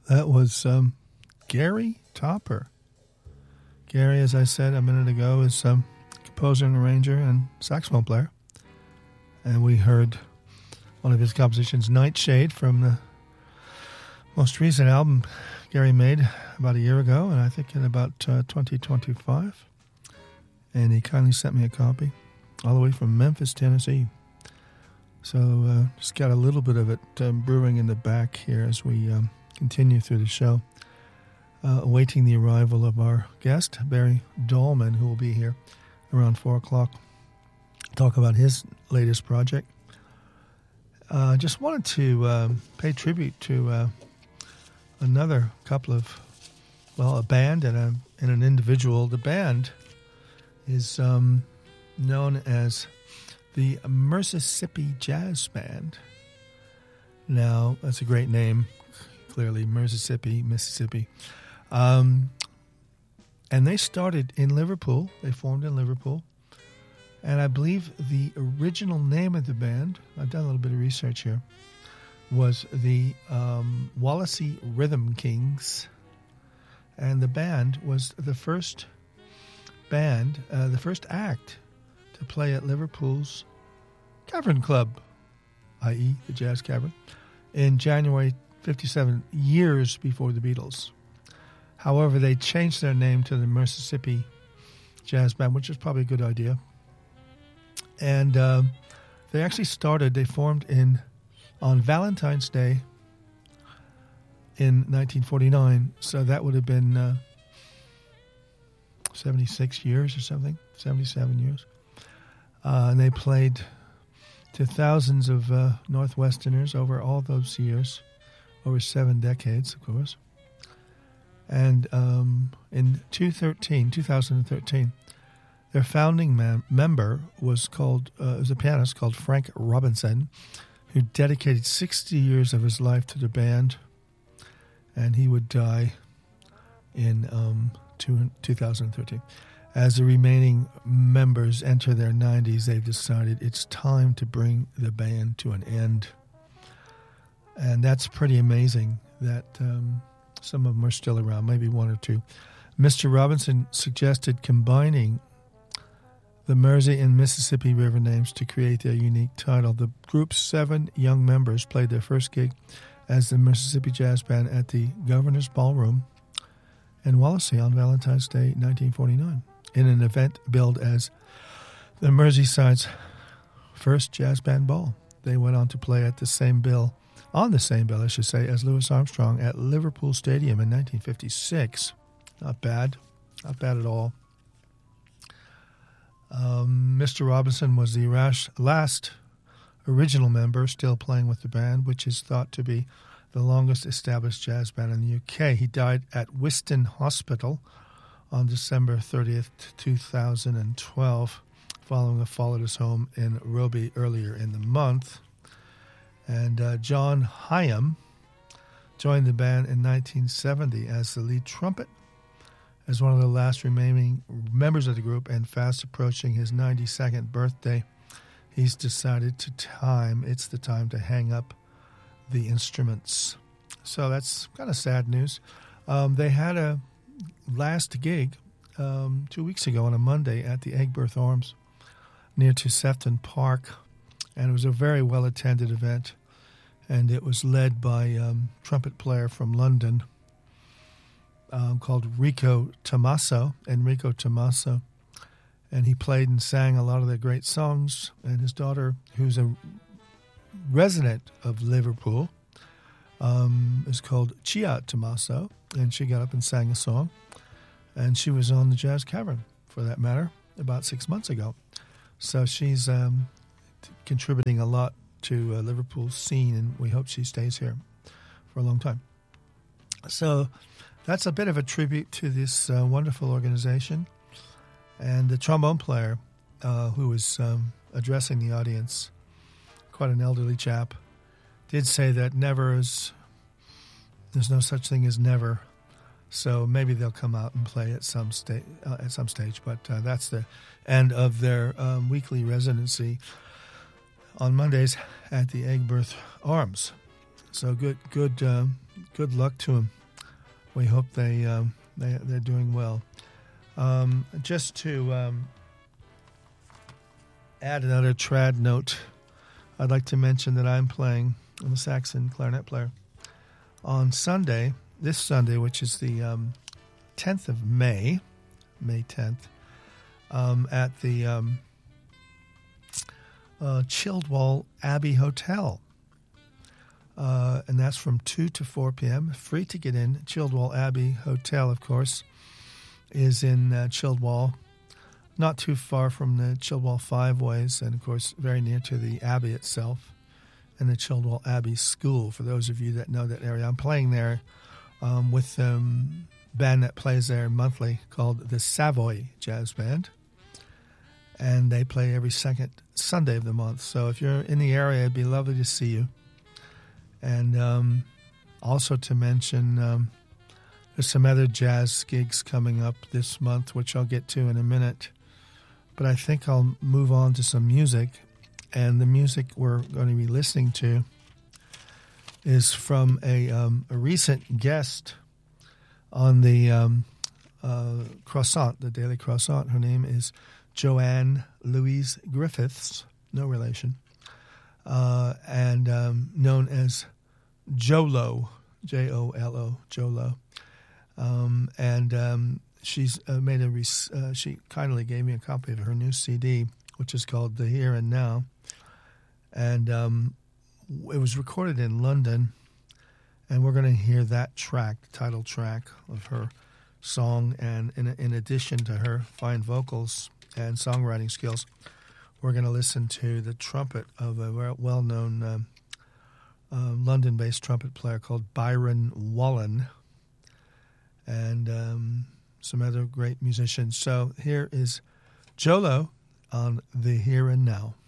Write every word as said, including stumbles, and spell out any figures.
That was um, Gary Topper. Gary, as I said a minute ago, is um, composer and arranger and saxophone player. And we heard one of his compositions, Nightshade, from the most recent album Gary made about a year ago, and I think in about uh, twenty twenty-five. And he kindly sent me a copy all the way from Memphis, Tennessee. So uh, just got a little bit of it um, brewing in the back here as we um, continue through the show, uh, awaiting the arrival of our guest, Barry Dahlman, who will be here around four o'clock, talk about his latest project. I uh, just wanted to um, pay tribute to uh, another couple of, well, a band and, a, and an individual. The band is um, known as the Mississippi Jazz Band. Now, that's a great name, clearly, Mississippi, Mississippi. Um, and they started in Liverpool. They formed in Liverpool. And I believe the original name of the band, I've done a little bit of research here, was the um, Wallasey Rhythm Kings. And the band was the first band, uh, the first act to play at Liverpool's Cavern Club, that is the Jazz Cavern, in January fifty-seven, years before the Beatles. However, they changed their name to the Mississippi Jazz Band, which is probably a good idea. And uh, they actually started, they formed in on Valentine's Day in nineteen forty-nine. So that would have been uh, seventy-six years or something, seventy-seven years. Uh, and they played to thousands of uh, Northwesterners over all those years, over seven decades, of course. And um, in two thousand thirteen, their founding man, member was called, uh, was a pianist called Frank Robinson, who dedicated sixty years of his life to the band, and he would die in um, two, two thousand thirteen. As the remaining members enter their nineties, they've decided it's time to bring the band to an end. And that's pretty amazing that um, some of them are still around, maybe one or two. Mister Robinson suggested combining the Mersey and Mississippi River names to create their unique title. The group's seven young members played their first gig as the Mississippi Jazz Band at the Governor's Ballroom in Wallasey on Valentine's Day, nineteen forty-nine, in an event billed as the Merseyside's first jazz band ball. They went on to play at the same bill, on the same bill, I should say, as Louis Armstrong at Liverpool Stadium in nineteen fifty-six. Not bad. Not bad at all. Um, Mister Robinson was the rash, last original member still playing with the band, which is thought to be the longest established jazz band in the U K. He died at Wiston Hospital on December thirtieth, two thousand twelve, following a fall at his home in Roby earlier in the month. And uh, John Hyam joined the band in nineteen seventy as the lead trumpet. As one of the last remaining members of the group and fast approaching his ninety-second birthday, he's decided to time, it's the time to hang up the instruments. So that's kind of sad news. Um, they had a last gig um, two weeks ago on a Monday at the Aigburth Arms near to Sefton Park, and it was a very well-attended event, and it was led by a um, trumpet player from London, Um, called Rico Tommaso, Enrico Tommaso, and he played and sang a lot of their great songs. And his daughter, who's a resident of Liverpool, um, is called Chia Tommaso, and she got up and sang a song. And she was on the Jazz Cavern, for that matter, about six months ago. So she's um, t- contributing a lot to uh, Liverpool's scene, and we hope she stays here for a long time. So that's a bit of a tribute to this uh, wonderful organization. And the trombone player uh, who was um, addressing the audience, quite an elderly chap, did say that never is, there's no such thing as never. So maybe they'll come out and play at some, sta- uh, at some stage. But uh, that's the end of their um, weekly residency on Mondays at the Aigburth Arms. So good, good, uh, good luck to them. We hope they, um, they, they're doing well. Um, just to um, add another trad note, I'd like to mention that I'm playing, I'm a Saxon clarinet player, on Sunday, this Sunday, which is the um, tenth of May, May tenth, um, at the um, uh, Childwall Abbey Hotel. Uh, and that's from two to four p.m. Free to get in. Childwall Abbey Hotel, of course, is in uh, Childwall, not too far from the Childwall Five Ways, and, of course, very near to the Abbey itself and the Childwall Abbey School, for those of you that know that area. I'm playing there um, with a um, band that plays there monthly called the Savoy Jazz Band, and they play every second Sunday of the month. So if you're in the area, it'd be lovely to see you. And um, also to mention, um, there's some other jazz gigs coming up this month, which I'll get to in a minute. But I think I'll move on to some music. And the music we're going to be listening to is from a, um, a recent guest on the um, uh, Croissant, the Daily Croissant. Her name is Joanne Louise Griffiths, no relation, uh, and um, known as Jolo, J O L O, Jolo. Um, and um, she's uh, made a, res- uh, she kindly gave me a copy of her new C D, which is called The Here and Now. And um, it was recorded in London, and we're going to hear that track, the title track of her song. And in, in addition to her fine vocals and songwriting skills, we're going to listen to the trumpet of a well-known um, uh, London-based trumpet player called Byron Wallen, and um, some other great musicians. So here is Jolo on The Here and Now.